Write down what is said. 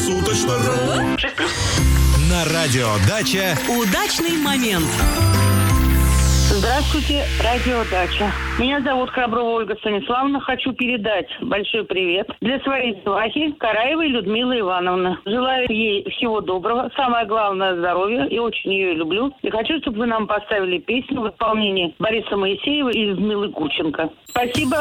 Круглосуточно.ру. На радио «Дача» удачный момент. Здравствуйте, радио «Дача». Меня зовут Храброва Ольга Станиславовна. Хочу передать большой привет для своей свахи Караевой Людмилы Ивановны. Желаю ей всего доброго, самое главное здоровья, и очень ее люблю. И хочу, чтобы вы нам поставили песню в исполнении Бориса Моисеева и Людмилы Гурченко. Спасибо.